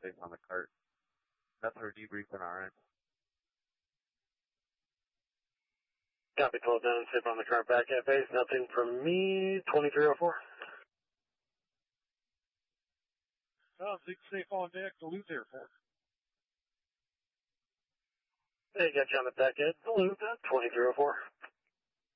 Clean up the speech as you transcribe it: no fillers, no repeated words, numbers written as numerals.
safe on the cart. That's our debrief on our end. Copy, 12 down and safe on the cart back at base. Nothing from me, 2304. Safe on deck, Duluth Airport. Hey, got you on the deck at Duluth, 2304.